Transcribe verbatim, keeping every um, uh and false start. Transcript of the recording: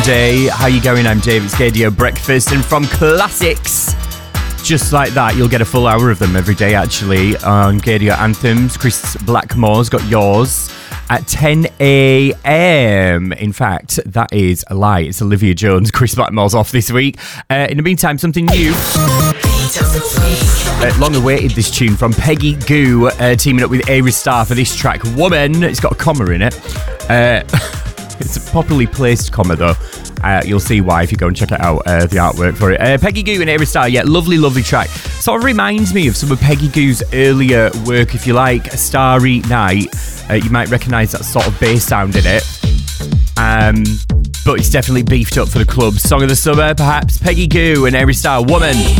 Day. How you going? I'm Dave. It's Gaydio Breakfast, and from classics just like that, you'll get a full hour of them every day actually on Gaydio Anthems. Chris Blackmore's got yours at ten a.m. In fact, that is a lie. It's Olivia Jones. Chris Blackmore's off this week. Uh, in the meantime, something new. Uh, long awaited, this tune from Peggy Gou, uh, teaming up with Ayra Starr for this track, Woman. It's got a comma in it. Uh, it's a properly placed comma though. Uh, you'll see why if you go and check it out, uh, the artwork for it. Uh, Peggy Gou and Ayra Starr, yeah, lovely, lovely track. Sort of reminds me of some of Peggy Gou's earlier work, if you like. A Starry Night. Uh, you might recognise that sort of bass sound in it. Um, but it's definitely beefed up for the club. Song of the summer, perhaps. Peggy Gou and Ayra Starr, Woman.